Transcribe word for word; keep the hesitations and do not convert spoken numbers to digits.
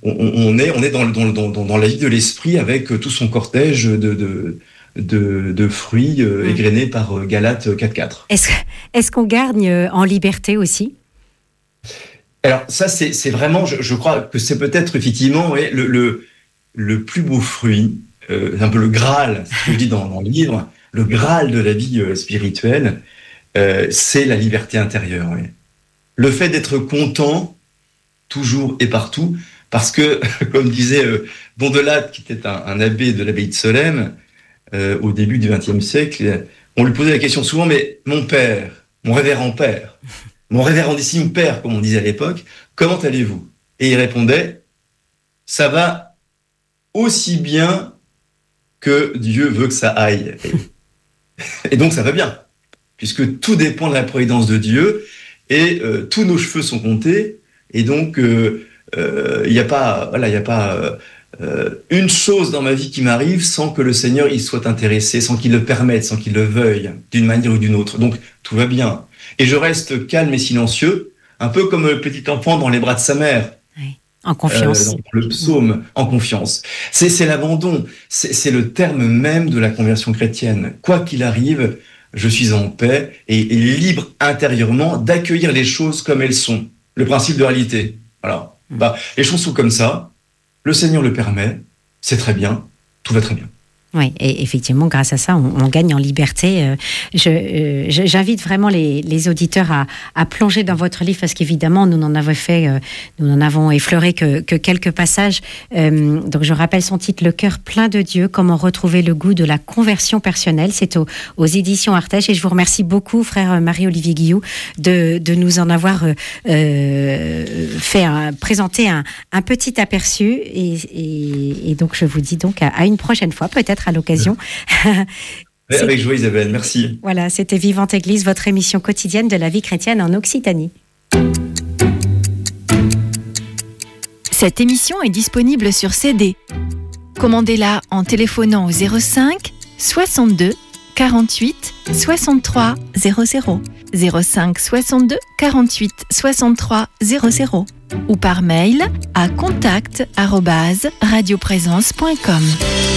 on, on est, on est dans, dans, dans, dans la vie de l'esprit avec tout son cortège de, de, de, de fruits euh, égrenés par euh, Galates quatre quatre. Est-ce, est-ce qu'on gagne en liberté aussi ? Alors ça, c'est, c'est vraiment, je, je crois que c'est peut-être effectivement ouais, le, le, le plus beau fruit, euh, un peu le Graal, ce que je dis dans, dans le livre, le Graal de la vie euh, spirituelle, euh, c'est la liberté intérieure. Ouais. Le fait d'être content toujours et partout, parce que, comme disait euh, Bondelade, qui était un, un abbé de l'abbaye de Solesmes, euh, au début du vingtième siècle, on lui posait la question souvent, mais mon père, mon révérend père, mon révérendissime père, comme on disait à l'époque, comment allez-vous ? Et il répondait, ça va aussi bien que Dieu veut que ça aille. Et donc ça va bien, puisque tout dépend de la providence de Dieu, et euh, tous nos cheveux sont comptés, et donc il euh, euh, n'y a pas, voilà, il y a pas euh, euh, une chose dans ma vie qui m'arrive sans que le Seigneur y soit intéressé, sans qu'il le permette, sans qu'il le veuille, d'une manière ou d'une autre. Donc tout va bien. Et je reste calme et silencieux, un peu comme le petit enfant dans les bras de sa mère. Oui, en confiance. Euh, dans le psaume, en confiance. C'est, c'est l'abandon, c'est, c'est le terme même de la conversion chrétienne. Quoi qu'il arrive, je suis en paix et, et libre intérieurement d'accueillir les choses comme elles sont. Le principe de réalité. Voilà. Mmh. Bah, les choses sont comme ça, le Seigneur le permet, c'est très bien, tout va très bien. Oui, et effectivement, grâce à ça, on, on gagne en liberté. Je, euh, je, j'invite vraiment les, les auditeurs à, à plonger dans votre livre, parce qu'évidemment, nous n'en avons fait, euh, nous n'en avons effleuré que, que quelques passages. Euh, donc, je rappelle son titre, Le cœur plein de Dieu, comment retrouver le goût de la conversion personnelle. C'est aux, aux éditions Artege. Et je vous remercie beaucoup, frère Marie-Olivier Guillou, de, de nous en avoir euh, fait un, présenté un, un petit aperçu. Et, et, et donc, je vous dis donc à, à une prochaine fois, peut-être à l'occasion. Avec joie, Isabelle, merci. Voilà, c'était Vivante Église, votre émission quotidienne de la vie chrétienne en Occitanie. Cette émission est disponible sur C D. Commandez-la en téléphonant au zéro cinq soixante-deux quarante-huit soixante-trois zéro zéro, zéro cinq soixante-deux quarante-huit soixante-trois zéro zéro ou par mail à contact arobase radioprésence point com.